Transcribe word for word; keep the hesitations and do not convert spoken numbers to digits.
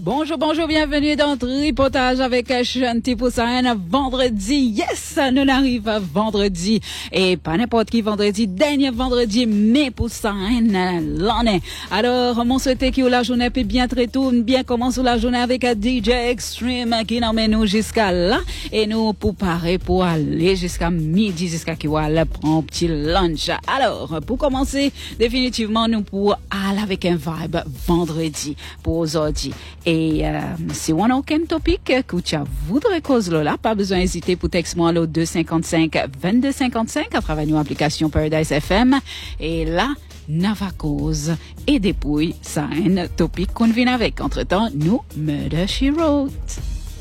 Bonjour, bonjour, bienvenue dans Tripotage avec Shanti pour ça, un vendredi. Yes, nous arrive vendredi. Et pas n'importe qui vendredi, dernier vendredi, mais pour ça, l'année. Alors, mon souhaité que la journée peut bien très tôt, bien commencer la journée avec un D J Extreme qui nous mène nous jusqu'à là. Et nous préparer pour aller jusqu'à midi, jusqu'à qu'il va prendre un petit lunch. Alors, pour commencer, définitivement, nous pour aller avec un vibe vendredi pour aujourd'hui. Et euh, si on a aucun topic que tu voudrais cause là, pas besoin d'hésiter pour texte moi le deux cinquante-cinq vingt-deux cinquante-cinq à travers nos applications Paradise F M. Et là, Nava cause et dépouille, ça un topic qu'on vient avec. Entre-temps, nous, Murder She Wrote.